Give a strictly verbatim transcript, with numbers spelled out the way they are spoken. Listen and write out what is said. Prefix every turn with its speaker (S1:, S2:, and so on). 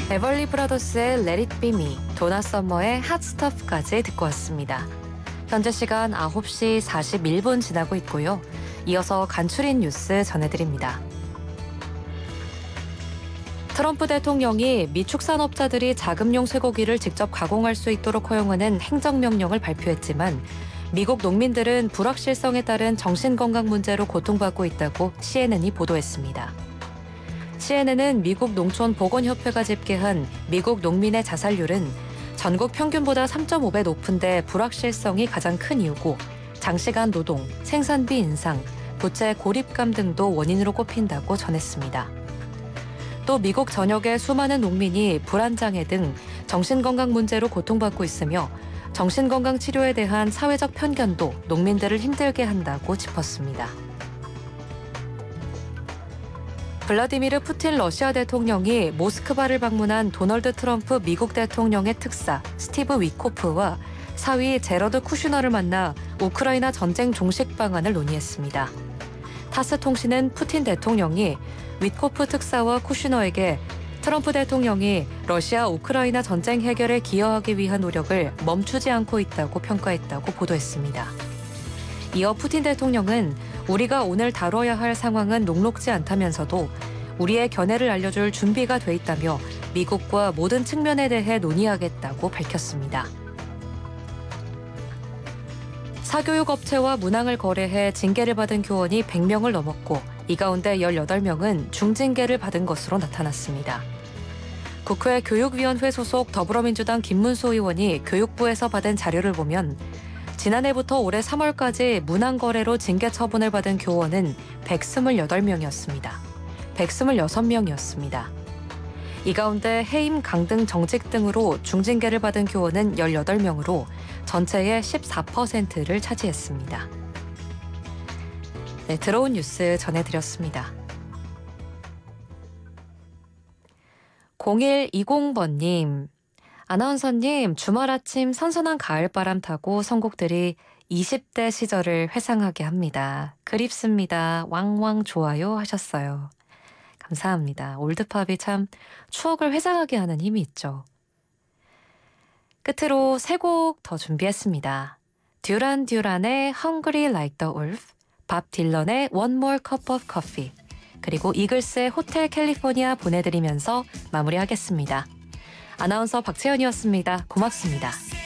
S1: 에벌리 브라더스의 Let It Be Me, 도나 서머의 Hot Stuff까지 듣고 왔습니다. 현재 시간 아홉 시 사십일 분 지나고 있고요. 이어서 간추린 뉴스 전해드립니다. 트럼프 대통령이 미 축산업자들이 자급용 쇠고기를 직접 가공할 수 있도록 허용하는 행정명령을 발표했지만 미국 농민들은 불확실성에 따른 정신건강 문제로 고통받고 있다고 씨엔엔이 보도했습니다. 씨엔엔은 미국 농촌보건협회가 집계한 미국 농민의 자살률은 전국 평균보다 삼 점 오 배 높은데 불확실성이 가장 큰 이유고 장시간 노동, 생산비 인상, 부채 고립감 등도 원인으로 꼽힌다고 전했습니다. 또 미국 전역의 수많은 농민이 불안장애 등 정신건강 문제로 고통받고 있으며 정신건강 치료에 대한 사회적 편견도 농민들을 힘들게 한다고 짚었습니다. 블라디미르 푸틴 러시아 대통령이 모스크바를 방문한 도널드 트럼프 미국 대통령의 특사 스티브 위코프와 사위 제러드 쿠슈너를 만나 우크라이나 전쟁 종식 방안을 논의했습니다. 타스 통신은 푸틴 대통령이 위코프 특사와 쿠슈너에게 트럼프 대통령이 러시아 우크라이나 전쟁 해결에 기여하기 위한 노력을 멈추지 않고 있다고 평가했다고 보도했습니다. 이어 푸틴 대통령은 우리가 오늘 다뤄야 할 상황은 녹록지 않다면서도 우리의 견해를 알려줄 준비가 돼 있다며 미국과 모든 측면에 대해 논의하겠다고 밝혔습니다. 사교육업체와 문항을 거래해 징계를 받은 교원이 백 명을 넘었고 이 가운데 열여덟 명은 중징계를 받은 것으로 나타났습니다. 국회 교육위원회 소속 더불어민주당 김문수 의원이 교육부에서 받은 자료를 보면 지난해부터 올해 삼월까지 문항 거래로 징계 처분을 받은 교원은 백이십팔 명이었습니다. 백이십육 명이었습니다. 이 가운데 해임, 강등, 정직 등으로 중징계를 받은 교원은 열여덟 명으로 전체의 십사 퍼센트를 차지했습니다. 네, 들어온 뉴스 전해드렸습니다. 공일이공 번님, 아나운서님, 주말 아침 선선한 가을바람 타고 선곡들이 이십 대 시절을 회상하게 합니다. 그립습니다. 왕왕 좋아요 하셨어요. 감사합니다. 올드팝이 참 추억을 회상하게 하는 힘이 있죠. 끝으로 세 곡 더 준비했습니다. 듀란 듀란의 Hungry Like the Wolf, 밥 딜런의 One More Cup of Coffee, 그리고 이글스의 호텔 캘리포니아 보내드리면서 마무리하겠습니다. 아나운서 박채연이었습니다. 고맙습니다.